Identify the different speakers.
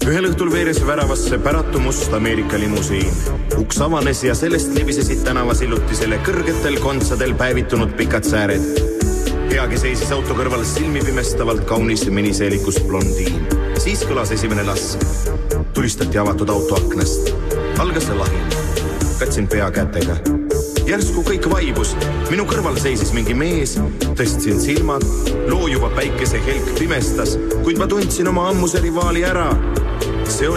Speaker 1: Ühel õhtul veeres väravasse päratu must Ameerika limusiin. Uks avanes ja sellest libisesid tänavasillutisele kõrgetel kontsadel päevitunud pikad sääred. Peagi seisis auto kõrval silmi pimestavalt kaunis miniseelikus blondiin. Siis kõlas esimene lask. Tulistati avatud auto aknast. Algas lahing. Katsin pea kätega. Järsku kõik vaibus. Minu kõrval seisis mingi mees. Tõstsin silmad. Loo juba päikese helk pimestas, kuid ma tundsin oma ammuse rivaali ära. See oli